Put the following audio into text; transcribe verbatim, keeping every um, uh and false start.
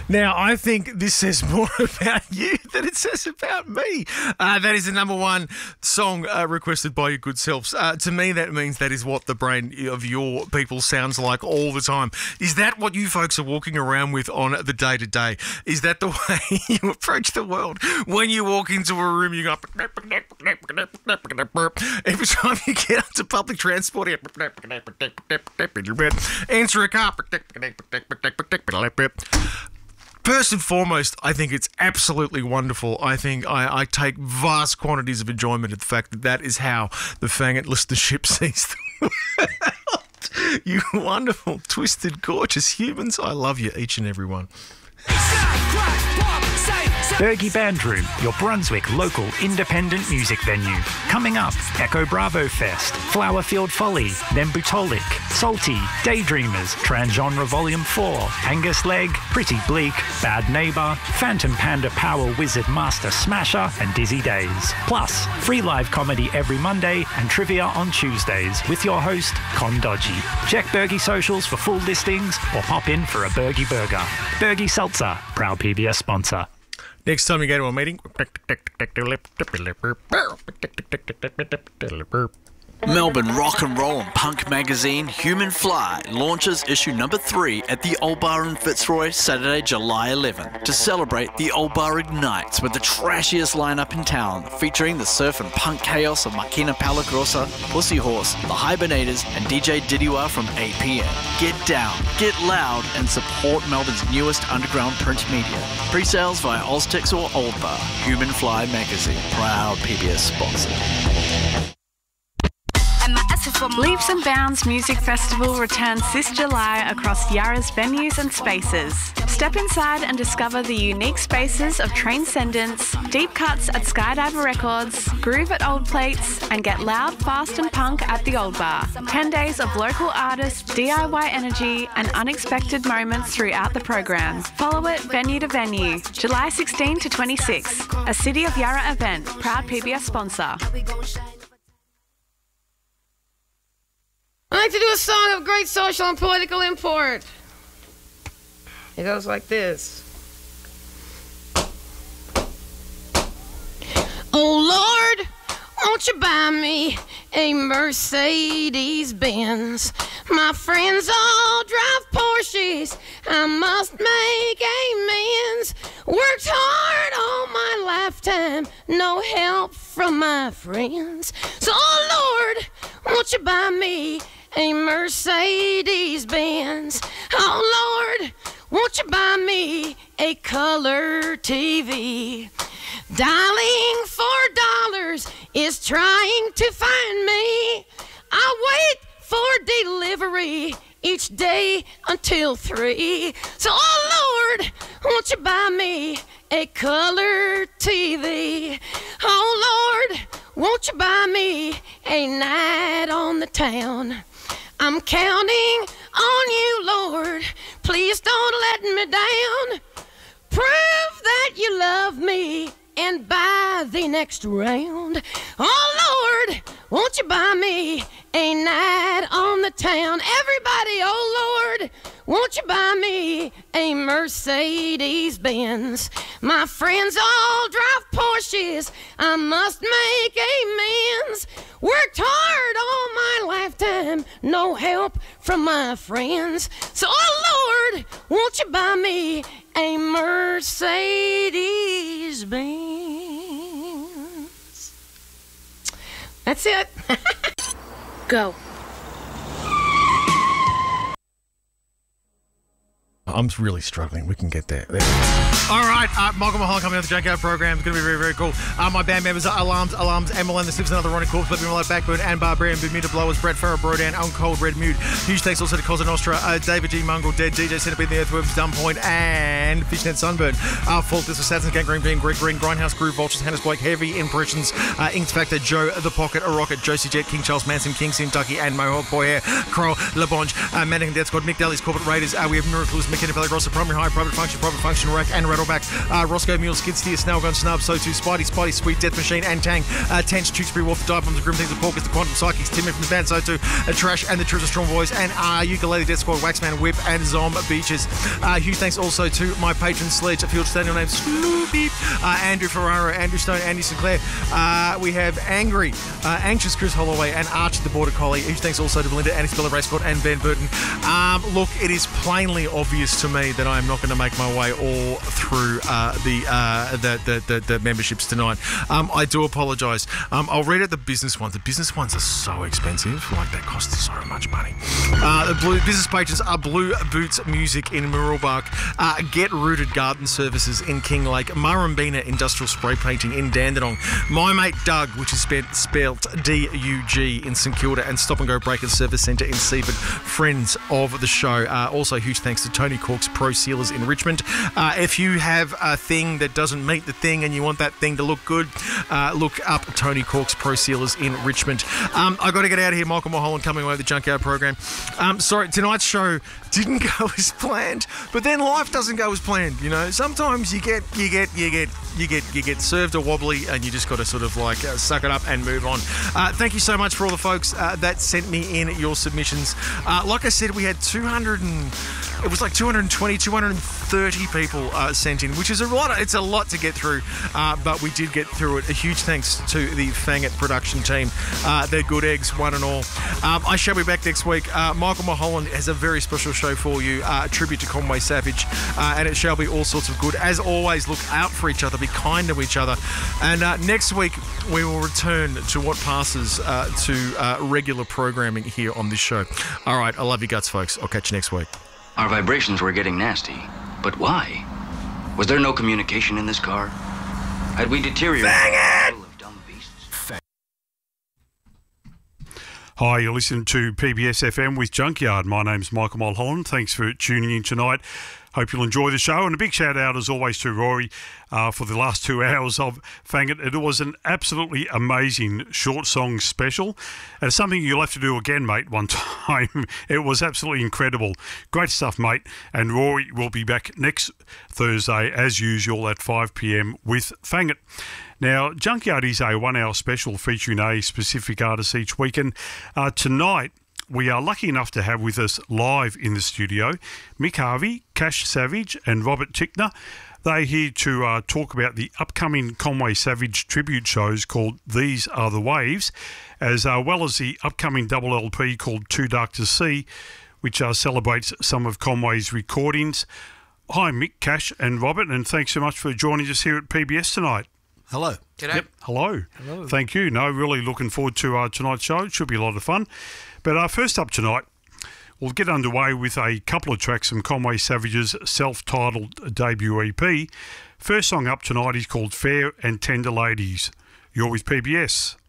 Now, I think this says more about you than it says about me. Uh, that is the number one song uh, requested by your good selves. Uh, to me, that means that is what the brain of your people sounds like all the time. Is that what you folks are walking around with on the day-to-day? Is that the way you approach the world? When you walk into a room, you go... Every time you get onto public transport, you answer a car... First and foremost, I think it's absolutely wonderful. I think I, I take vast quantities of enjoyment at the fact that that is how the Fangit listenership sees the world. You wonderful, twisted, gorgeous humans. I love you, each and every one. Bergie Bandroom, your Brunswick local independent music venue. Coming up, Echo Bravo Fest, Flowerfield Folly, then Butolik, Salty, Daydreamers, Transgenre Volume four, Angus Leg, Pretty Bleak, Bad Neighbour, Phantom Panda Power Wizard Master Smasher, and Dizzy Days. Plus, free live comedy every Monday and trivia on Tuesdays with your host, Con Dodgy. Check Bergie socials for full listings or pop in for a Bergie burger. Bergie Seltzer, proud P B S sponsor. Next time you go to a meeting... Melbourne rock and roll and punk magazine Human Fly launches issue number three at the Old Bar in Fitzroy Saturday, July eleventh to celebrate the Old Bar Ignites with the trashiest lineup in town, featuring the surf and punk chaos of Makina Palagrosa, Pussy Horse, The Hibernators, and D J Didiwa from eight p.m. Get down, get loud, and support Melbourne's newest underground print media. Pre-sales via Oztix or Old Bar. Human Fly magazine, proud P B S sponsor. Leaps and Bounds Music Festival returns this July across Yarra's venues and spaces. Step inside and discover the unique spaces of Transcendence, deep cuts at Skydiver Records, groove at Old Plates, and get loud, fast and punk at the Old Bar. Ten days of local artists, D I Y energy, and unexpected moments throughout the program. Follow it venue to venue. July sixteenth to twenty-sixth, a City of Yarra event, proud P B S sponsor. I like to do a song of great social and political import. It goes like this. Oh Lord, won't you buy me a Mercedes Benz? My friends all drive Porsches, I must make amends. Worked hard all my lifetime, no help from my friends. So oh Lord, won't you buy me a Mercedes Benz? Oh Lord, won't you buy me a color T V? Dialing for dollars is trying to find me. I wait for delivery each day until three. So oh Lord, won't you buy me a color T V? Oh Lord, won't you buy me a night on the town? I'm counting on you, Lord. Please don't let me down. Prove that you love me and buy the next round. Oh, Lord, won't you buy me a night on the town? Everybody, oh, Lord, won't you buy me a Mercedes Benz? My friends all drive Porsches, I must make amends. Worked hard all my lifetime, no help from my friends. So, oh, Lord, won't you buy me a Mercedes Benz? That's it. Go. I'm really struggling. We can get there. there. All right, uh, Michael Mahal coming on the Junkyard program. It's going to be very, very cool. Uh, my band members are Alarms, Alarms, Emmeline, The Sips, Another Ronnie Corpse, Let Me Mellow, Backburn, and Barbarian, Bermuda Blowers, Brett Farrer, Brodan, On Cold, Red Mute, Huge Thanks also to Cosa Nostra, uh, David G. Mongrel, Dead, D J Centipede, The Earthworms, Dumb Point, and Fishnet Sunburn. Our Fault, This was Satsons, Gangrene Bean, Greg Green, Grindhouse, Groove, Vultures, Hannes Blake, Heavy Impressions, uh, Inked Factor, Joe, The Pocket, A Rocket, Josie Jet, King Charles Manson, King Sim, Ducky, and Mohawk Boy Hair, Crow, LaBonge, uh, Mannequin Death Squad, Mick Daly's Corporate Raiders. Uh, we have Miracles, McKenna, Pellegrossa, Primary High, Private Function, Private Function, Rack, and Rattleback. Uh, Roscoe, Mule, Skid Steer, Snellgun, Snub, So Too, Spidey, Spidey, Sweet, Death Machine, and Tang, uh, Tench, Tewksbury, Wolf, Dive Bombs, the Grim Things, the Porkers, the Quantum Psychics, Timmy from the band So Too, uh, Trash, and the Truth of Strong Boys, and uh, Ukulele, Death Squad, Waxman, Whip, and Zom Beaches. Uh, huge thanks also to my patron Sledge, Field Stadium name Sloopy, uh, Andrew Ferraro, Andrew Stone, Andy Sinclair. Uh, we have Angry, uh, Anxious Chris Holloway, and Archie the Border Collie. Huge thanks also to Belinda, Annie Spiller, Ray Scott, and Ben Burton. Um, look, it is plainly obvious to me that I am not going to make my way all through uh, the, uh, the, the, the the memberships tonight. Um, I do apologise. Um, I'll read out the business ones. The business ones are so expensive. Like, they cost so much money. Uh, the blue business pages are Blue Boots Music in Murrelbach, uh, Get Rooted Garden Services in Kinglake, Murrumbina Industrial Spray Painting in Dandenong, My Mate Doug, which is spelled, spelled D U G, in St Kilda, and Stop and Go Break and Service Centre in Seaford. Friends of the show. Uh, also, huge thanks to Tony Cork's Pro Sealers in Richmond. Uh, if you have a thing that doesn't meet the thing and you want that thing to look good, uh, look up Tony Cork's Pro Sealers in Richmond. Um, I got to get out of here. Michael Mulholland coming away with the Junkyard program. Um, sorry, tonight's show didn't go as planned, but then life doesn't go as planned. You know, sometimes you get, you get, you get, you get, you get served a wobbly, and you just got to sort of like uh, suck it up and move on. Uh, thank you so much for all the folks uh, that sent me in your submissions. Uh, like I said, we had two hundred and it was like two hundred twenty, two hundred thirty people uh, sent in, which is a lot. It's a lot to get through, uh, but we did get through it. A huge thanks to the Fangit production team. Uh, they're good eggs, one and all. Um, I shall be back next week. Uh, Michael Mulholland has a very special show for you, uh, a tribute to Conway Savage, uh, and it shall be all sorts of good. As always, look out for each other, be kind to each other, and uh, next week we will return to what passes uh, to uh, regular programming here on this show. All right, I love you guts, folks. I'll catch you next week. Our vibrations were getting nasty. But why? Was there no communication in this car? Had we deteriorated? Bang it! Of dumb beasts? Hi, you're listening to P B S F M with Junkyard. My name's Michael Mulholland. Thanks for tuning in tonight. Hope you'll enjoy the show. And a big shout out, as always, to Rory uh, for the last two hours of Fangit. It was an absolutely amazing short song special. And it's something you'll have to do again, mate, one time. It was absolutely incredible. Great stuff, mate. And Rory will be back next Thursday, as usual, at five p.m. with Fangit. Now, Junkyard is a one-hour special featuring a specific artist each weekend. Uh, tonight, we are lucky enough to have with us live in the studio Mick Harvey, Cash Savage and Robert Tickner. They're here to uh, talk about the upcoming Conway Savage tribute shows called These Are the Waves, as uh, well as the upcoming double L P called Too Dark to See, which uh, celebrates some of Conway's recordings. Hi, Mick, Cash and Robert, and thanks so much for joining us here at P B S tonight. Hello. G'day. Yep. Hello. Hello. Thank you. No, really looking forward to uh, tonight's show. It should be a lot of fun. But uh, first up tonight, we'll get underway with a couple of tracks from Conway Savage's self-titled debut E P. First song up tonight is called Fair and Tender Ladies. You're with P B S.